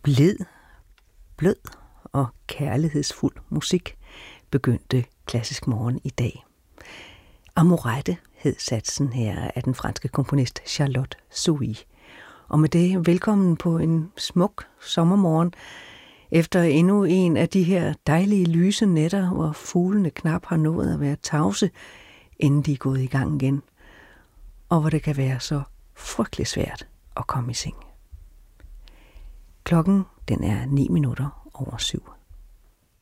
Blid, blød og kærlighedsfuld musik begyndte Klassisk Morgen i dag. Amorette hed satsen her af den franske komponist Charlotte Souy. Og med det velkommen på en smuk sommermorgen, efter endnu en af de her dejlige lyse nætter, hvor fuglene knap har nået at være tavse, inden de er gået i gang igen, og hvor det kan være så frygtelig svært at komme i seng. Klokken den er 7:09.